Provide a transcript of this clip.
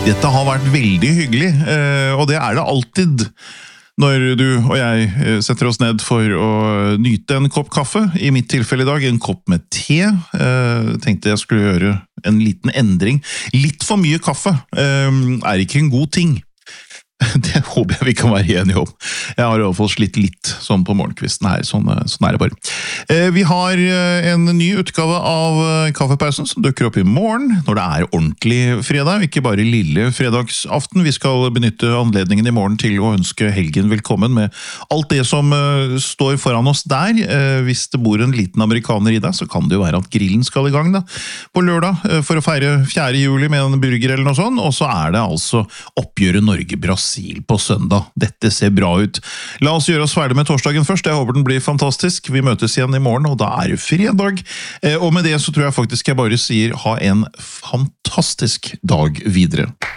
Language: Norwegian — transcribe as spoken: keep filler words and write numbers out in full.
Dette har vært veldig hyggelig, og det er det alltid når du og jeg setter oss ned for å nyte en kopp kaffe. I mitt tilfelle i dag en kopp med te. Jeg tenkte jeg skulle gjøre en liten endring. Litt for mye kaffe er ikke en god ting. Det håper jeg vi kan være enige om. Jeg har i hvert fall slitt litt sånn på morgenkvisten her, sånn, sånn er det bare. Vi har en ny utgave av Kaffepausen som dukker opp i morgen, når det er ordentlig fredag, ikke bare lille fredagsaften. Vi skal benytte anledningen i morgen til å ønske helgen velkommen med alt det som står foran oss der. Hvis det bor en liten amerikaner i deg, så kan det jo være at grillen skal i gang da, på lørdag for å feire fjerde juli med en burger eller noe sånt, og så er det altså oppgjøret Norge-Brasil på søndag. Dette ser bra ut. La oss gjøre oss ferdig med torsdagen først. Jeg håper den blir fantastisk. Vi møtes igjen i morgen, og da er det fredag. Og med det så tror jeg faktisk jeg bare sier ha en fantastisk dag videre.